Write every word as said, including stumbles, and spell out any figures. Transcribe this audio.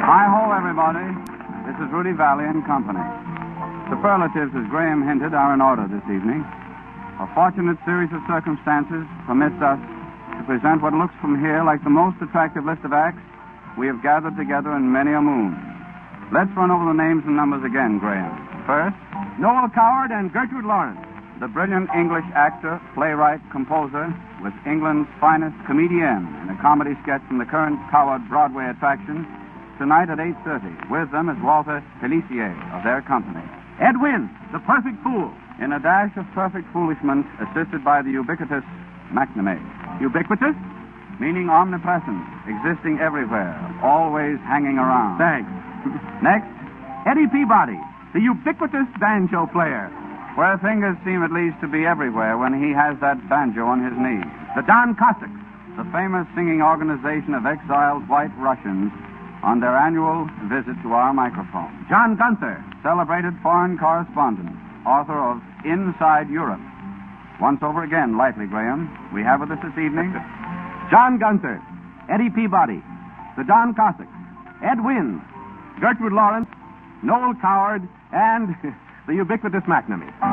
Hi-ho, everybody. This is Rudy Valley and Company. Superlatives, as Graham hinted, are in order this evening. A fortunate series of circumstances permits us to present what looks from here like the most attractive list of acts we have gathered together in many a moon. Let's run over the names and numbers again, Graham. First, Noel Coward and Gertrude Lawrence. the brilliant English actor, playwright, composer, with England's finest comedian in a comedy sketch from the current Coward Broadway attraction, tonight at eight thirty. With them is Walter Pellicier of their company. Ed Wynn, the perfect fool. In a dash of perfect foolishment, assisted by the ubiquitous McNamee. Ubiquitous? Meaning omnipresent, existing everywhere, always hanging around. Thanks. Next, Eddie Peabody, the ubiquitous banjo player. where fingers seem at least to be everywhere when he has that banjo on his knee. The Don Cossacks. The famous singing organization of exiled white Russians on their annual visit to our microphone. John Gunther. Celebrated foreign correspondent, author of Inside Europe. Once over again, lightly, Graham. We have with us this evening John Gunther. Eddie Peabody. The Don Cossacks. Ed Wynn. Gertrude Lawrence. Noel Coward. And the ubiquitous McNamee.